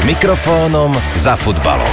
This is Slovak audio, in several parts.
mikrofónom za futbalom.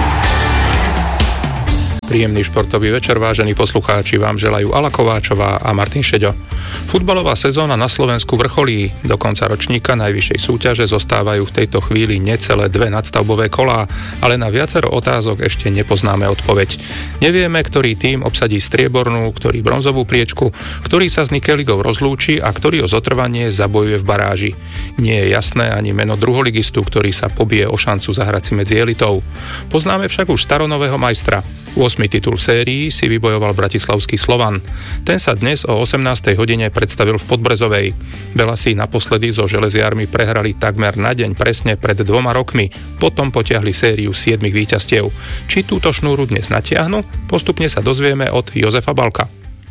Príjemný športový večer, vážení poslucháči, vám želajú Ala Kováčová a Martin Šeďo. Futbalová sezóna na Slovensku vrcholí. Do konca ročníka najvyššej súťaže zostávajú v tejto chvíli necelé 2 nadstavbové kolá, ale na viacero otázok ešte nepoznáme odpoveď. Nevieme, ktorý tím obsadí striebornú, ktorý bronzovú priečku, ktorý sa s Nikeligou rozlúči a ktorý o zotrvanie zabojuje v baráži. Nie je jasné ani meno druholigistu, ktorý sa pobije o šancu zahrať si medzi elitou. Poznáme však už staronového majstra. 8. titul v sérii si vybojoval bratislavský Slovan. Ten sa dnes o 18. hodine predstavil v Podbrezovej. Belasi naposledy so železiarmi prehrali takmer na deň presne pred 2 rokmi. Potom potiahli sériu 7 víťazstiev. Či túto šnúru dnes natiahnu? Postupne sa dozvieme od Jozefa Balka.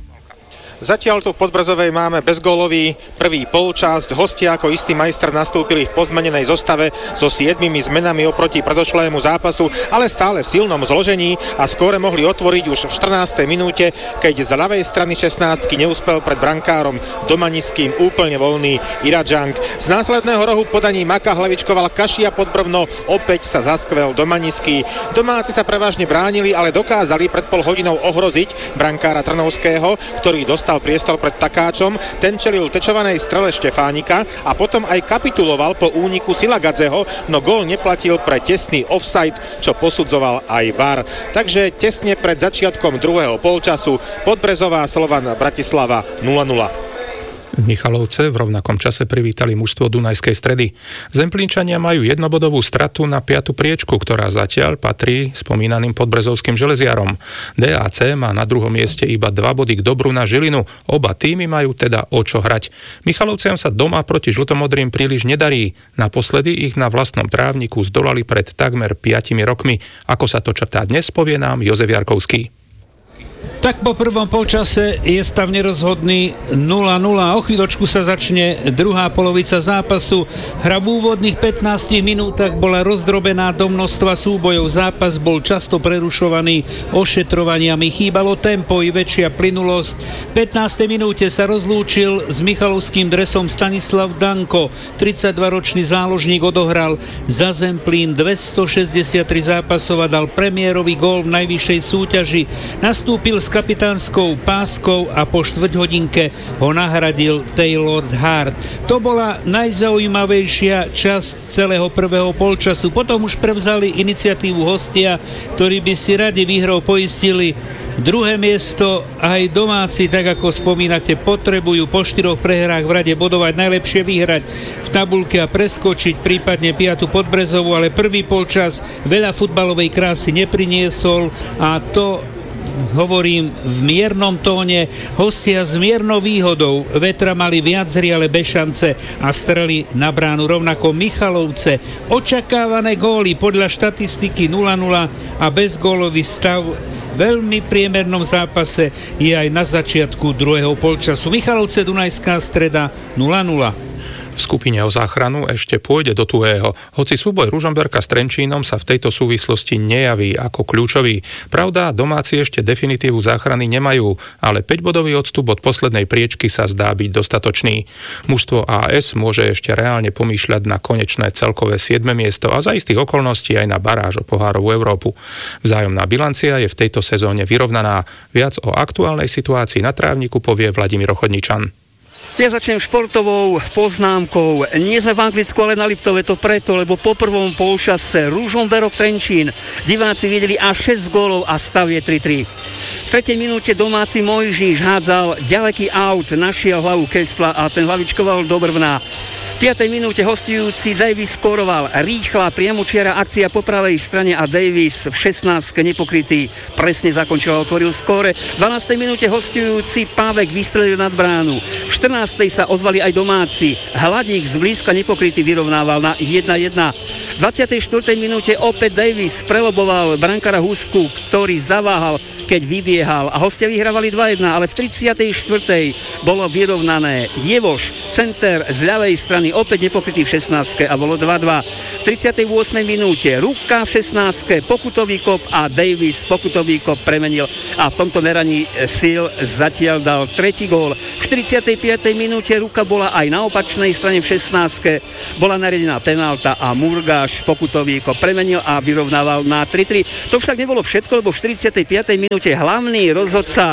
Zatiaľ tu v Podbrezovej máme bezgólový prvý polčasť. Hostia ako istý majster nastúpili v pozmenenej zostave so 7 zmenami oproti predošlému zápasu, ale stále v silnom zložení a skóre mohli otvoriť už v 14. minúte, keď z ľavej strany 16-ky neúspel pred brankárom Domaniským úplne voľný Iradžang. Z následného rohu podaní Maka hlavičkoval Kašia pod brvno, opäť sa zaskvel Domaniský. Domáci sa prevažne bránili, ale dokázali pred pol hodinou ohroziť brankára Trnovského, ktorý dostal priestor pred Takáčom, ten čelil tečovanej strele Štefánika a potom aj kapituloval po úniku Silagadzeho, no gól neplatil pre tesný offside, čo posudzoval aj VAR. Takže tesne pred začiatkom druhého polčasu Podbrezová Slovan Bratislava 0-0. Michalovce v rovnakom čase privítali mužstvo Dunajskej Stredy. Zemplínčania majú jednobodovú stratu na 5. priečku, ktorá zatiaľ patrí spomínaným podbrezovským železiarom. DAC má na druhom mieste iba 2 body k dobru na Žilinu. Oba týmy majú teda o čo hrať. Michalovciam sa doma proti žltomodrým príliš nedarí. Naposledy ich na vlastnom trávniku zdolali pred takmer 5 rokmi. Ako sa to črtá dnes, povie nám Jozef Jarkovský. Tak po prvom polčase je stav nerozhodný 0-0. O chvíľočku sa začne druhá polovica zápasu. Hra v úvodných 15 minútach bola rozdrobená do množstva súbojov. Zápas bol často prerušovaný ošetrovaniami. Chýbalo tempo i väčšia plynulosť. V 15. minúte sa rozlúčil s michalovským dresom Stanislav Danko. 32-ročný záložník odohral za Zemplín 263 zápasov a dal premiérový gól v najvyššej súťaži. Nastúpil s kapitánskou páskou a po štvrťhodinke ho nahradil Taylor Hart. To bola najzaujímavejšia časť celého prvého polčasu. Potom už prevzali iniciatívu hostia, ktorí by si radi výhrou poistili druhé miesto. Aj domáci, tak ako spomínate, potrebujú po 4 prehrách v rade bodovať, najlepšie vyhrať v tabuľke a preskočiť prípadne 5. Podbrezovú, ale prvý polčas veľa futbalovej krásy nepriniesol a to hovorím v miernom tóne. Hostia s miernou výhodou vetra mali viac hry, ale bez šance a streli na bránu. Rovnako Michalovce. Očakávané góly podľa štatistiky 0-0 a bezgólový stav v veľmi priemernom zápase je aj na začiatku druhého polčasu. Michalovce, Dunajská Streda 0-0. V skupine o záchranu ešte pôjde do tuhého, hoci súboj Ružomberka s Trenčínom sa v tejto súvislosti nejaví ako kľúčový. Pravda, domáci ešte definitívu záchrany nemajú, ale 5-bodový odstup od poslednej priečky sa zdá byť dostatočný. Mužstvo AS môže ešte reálne pomýšľať na konečné celkové 7. miesto a za istých okolností aj na baráž o pohárovú Európu. Vzájomná bilancia je v tejto sezóne vyrovnaná. Viac o aktuálnej situácii na trávniku povie Vladimír Ochodničan. Ja začnem športovou poznámkou. Nie sme v Anglicku, ale na Liptove, to preto, lebo po prvom polčase Ružomberok Trenčín diváci videli až 6 gólov a stav je 3-3. V 3. minúte domáci Mojžiš hádzal ďaleký aut, našiel hlavu Kesla a ten hlavičkoval do brvna. V 5. minúte hostujúci Davis skóroval. Rýchla priamočiara akcia po pravej strane a Davis v 16. nepokrytý presne zakončil a otvoril skóre. V 12. minúte hostujúci Pávek vystrelil nad bránu. V 14. sa ozvali aj domáci. Hladík zblízka nepokrytý vyrovnával na 1-1. V 24. minúte opäť Davis preloboval brankára Husku, ktorý zaváhal keď vybiehal a hostia vyhrávali 2-1, ale v 34. bolo vyrovnané. Jevoš, center z ľavej strany, opäť nepokrytý v 16. a bolo 2-2. V 38. minúte Ruka v 16. pokutový kop a Davis pokutový kop premenil a v tomto meraní síl zatiaľ dal tretí gól. V 45. minúte Ruka bola aj na opačnej strane v 16. bola nariadená penálta a Murgáš pokutový kop premenil a vyrovnával na 3-3. To však nebolo všetko, lebo v 45. minúte hlavný rozhodca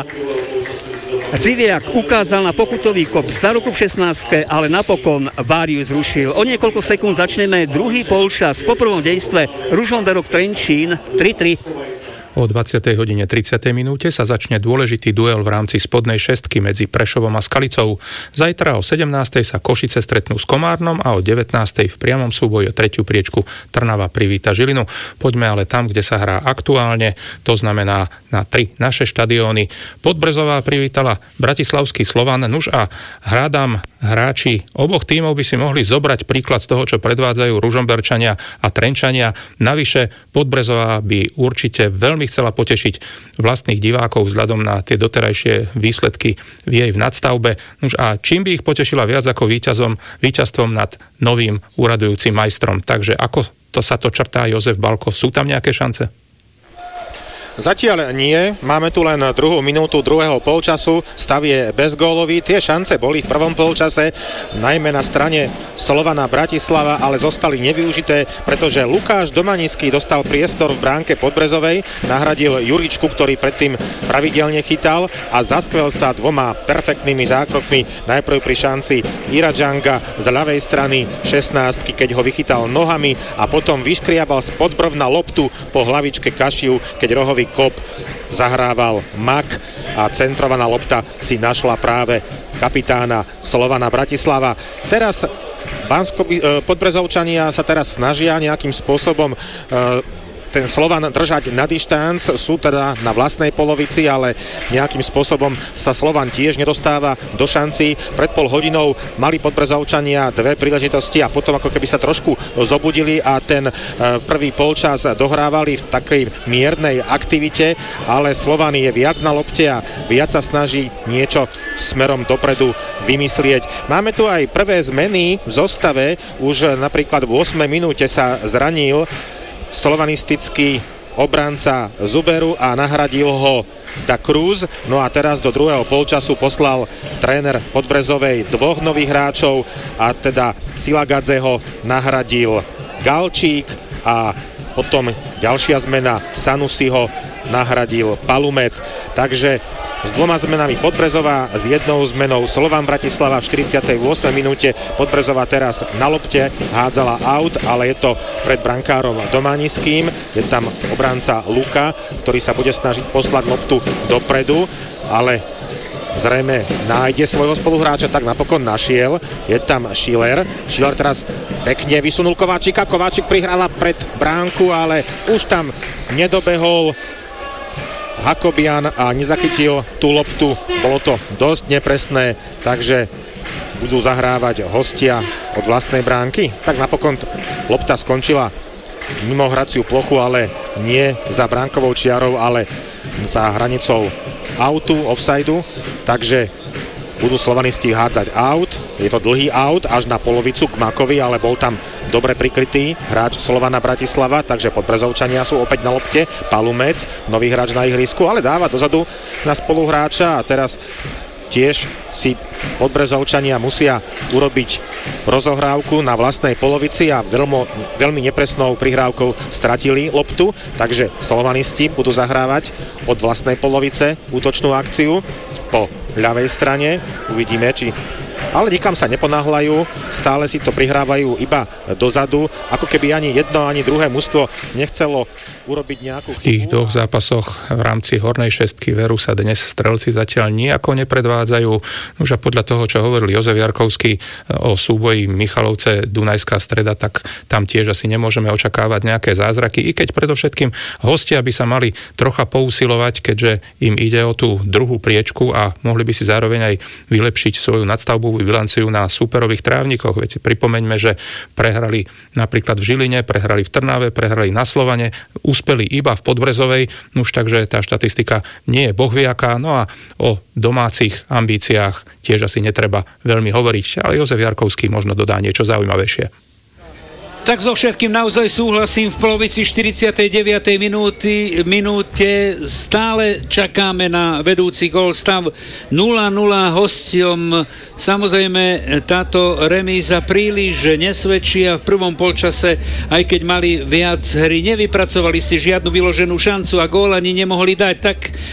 Civiak ukázal na pokutový kop za ruku v 16, ale napokon VAR ju zrušil. O niekoľko sekúnd začneme druhý polčas. Po prvom dejstve Ružomberok Trenčín 3-3. O 20:30 minúte sa začne dôležitý duel v rámci spodnej šestky medzi Prešovom a Skalicou. Zajtra o 17:00 sa Košice stretnú s Komárnom a o 19:00 v priamom súboji o tretiu priečku Trnava privíta Žilinu. Poďme ale tam, kde sa hrá aktuálne, to znamená na 3 naše štadióny. Podbrezová privítala bratislavský Slovan, nuž a hádam hráči oboch tímov by si mohli zobrať príklad z toho, čo predvádzajú Ružomberčania a Trenčania. Navyše Podbrezová by určite veľmi chcela potešiť vlastných divákov vzhľadom na tie doterajšie výsledky v jej v nadstavbe. Nuž a čím by ich potešila viac ako víťazstvom nad novým úradujúcim majstrom. Takže ako to sa to črtá Jozef Balko? Sú tam nejaké šance? Zatiaľ nie, máme tu len druhú minútu druhého polčasu, stav je bezgólový, tie šance boli v prvom polčase, najmä na strane Slovana Bratislava, ale zostali nevyužité, pretože Lukáš Domanický dostal priestor v bránke Podbrezovej, nahradil Juričku, ktorý predtým pravidelne chytal a zaskvel sa dvoma perfektnými zákrokmi, najprv pri šanci Iradžanga z ľavej strany 16, keď ho vychytal nohami a potom vyškriabal spod brvna loptu po hlavičke Kašiu, keď rohový kop zahrával Mak a centrovaná lopta si našla práve kapitána Slovana Bratislava. Teraz Podbrezovčania sa teraz snažia nejakým spôsobom ten Slovan držať na dištanc, sú teda na vlastnej polovici, ale nejakým spôsobom sa Slovan tiež nedostáva do šancí. Pred pol hodinou mali Podbrezovčania dve príležitosti a potom ako keby sa trošku zobudili a ten prvý polčas dohrávali v takej miernej aktivite, ale Slovan je viac na lopte a viac sa snaží niečo smerom dopredu vymyslieť. Máme tu aj prvé zmeny v zostave, už napríklad v 8. minúte sa zranil slovanistický obranca Zuberu a nahradil ho Da Cruz. No a teraz do druhého polčasu poslal tréner Podbrezovej dvoch nových hráčov a teda Silagadzeho nahradil Galčík a potom ďalšia zmena Sanusiho nahradil Palumec. Takže s dvoma zmenami Podbrezová, s jednou zmenou Slovan Bratislava v 48. minúte. Podbrezová teraz na lopte hádzala out, ale je to pred brankárom Domanickým. Je tam obranca Luka, ktorý sa bude snažiť poslať loptu dopredu, ale zrejme nájde svojho spoluhráča, tak napokon našiel. Je tam Schiller. Schiller teraz pekne vysunul Kováčika. Kováčik prihráva pred bránku, ale už tam nedobehol Hakobian a nezachytil tú loptu. Bolo to dosť nepresné, takže budú zahrávať hostia od vlastnej bránky. Tak napokon lopta skončila mimo hraciu plochu, ale nie za bránkovou čiarou, ale za hranicou outu, offsideu. Takže budú slovanisti hádzať out. Je to dlhý out až na polovicu k Makovi, ale bol tam dobre prikrytý hráč Slovana Bratislava, takže Podbrezovčania sú opäť na lopte. Palumec, nový hráč na ihrisku, ale dáva dozadu na spoluhráča a teraz tiež si Podbrezovčania musia urobiť rozohrávku na vlastnej polovici a veľmi nepresnou prihrávkou stratili loptu, takže slovanisti budú zahrávať od vlastnej polovice útočnú akciu po ľavej strane. Uvidíme, ale nikam sa neponáhľajú, stále si to prihrávajú iba dozadu, ako keby ani jedno, ani druhé mužstvo nechcelo urobiť nejakú chybu. V tých dvoch zápasoch v rámci hornej šestky Veru sa dnes strelci zatiaľ nejako nepredvádzajú. Už a podľa toho, čo hovoril Jozef Jarkovský o súboji Michalovce Dunajská Streda, tak tam tiež asi nemôžeme očakávať nejaké zázraky, i keď predovšetkým hostia by sa mali trocha pousilovať, keďže im ide o tú druhú priečku a mohli by si zároveň aj vylepšiť svoju nadstavbovú bilanciu na súperových trávnikoch. Veď pripomeňme, že prehrali napríklad v Žiline, prehrali v Trnave, prehrali na Slovane, úspeli iba v Podbrezovej, už takže tá štatistika nie je bohviaká, no a o domácich ambíciách tiež asi netreba veľmi hovoriť, ale Jozef Jarkovský možno dodá niečo zaujímavejšie. Tak so všetkým naozaj súhlasím. V polovici 49. minúte stále čakáme na vedúci gól, stav 0-0 hosťom. Samozrejme táto remíza príliš nesvedčí a v prvom polčase, aj keď mali viac hry, nevypracovali si žiadnu vyloženú šancu a gól ani nemohli dať. Tak